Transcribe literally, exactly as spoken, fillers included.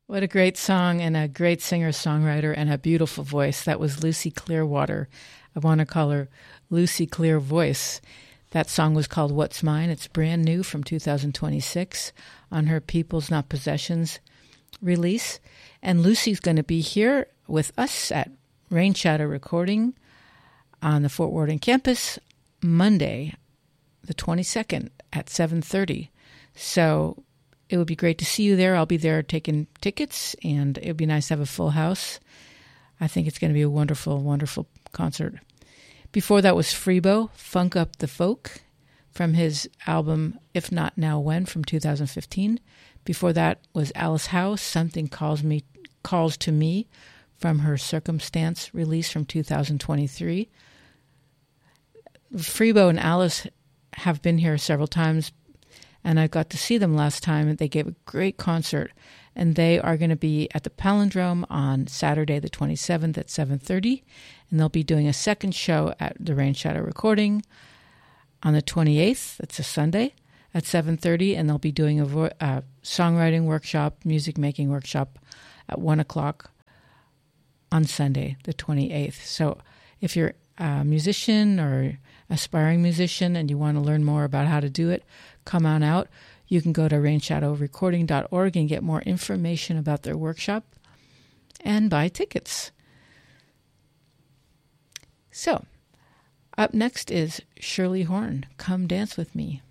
What a great song and a great singer-songwriter and a beautiful voice. That was Lucy Clearwater. I want to call her Lucy Clear Voice. That song was called What's Mine. It's brand new from two thousand twenty-six on her Peoples Not Possessions release. And Lucy's going to be here with us at Rain Shadow Recording on the Fort Worden campus Monday, the twenty-second at seven thirty. So it would be great to see you there. I'll be there taking tickets, and it would be nice to have a full house. I think it's going to be a wonderful, wonderful concert. Before that was Freebo, Funk Up the Folk, from his album If Not Now When from two thousand fifteen. Before that was Alice Howe, Something Calls Me Calls to Me, from her Circumstance release from two thousand twenty-three. Freebo and Alice have been here several times, and I got to see them last time. They gave a great concert, and they are going to be at the Palindrome on Saturday the twenty-seventh at seven thirty, and they'll be doing a second show at the Rain Shadow Recording on the twenty-eighth, that's a Sunday, at seven thirty, and they'll be doing a vo- uh, songwriting workshop, music making workshop at one o'clock on Sunday the twenty-eighth. So if you're a musician or aspiring musician and you want to learn more about how to do it, come on out. You can go to rain shadow recording dot org and get more information about their workshop and buy tickets. So, up next is Shirley Horn, Come Dance With Me.